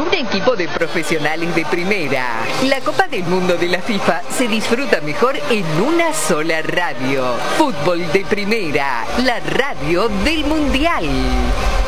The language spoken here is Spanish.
un equipo de profesionales de primera. La Copa del Mundo de la FIFA se disfruta mejor en una sola radio. Fútbol de Primera, la radio del Mundial.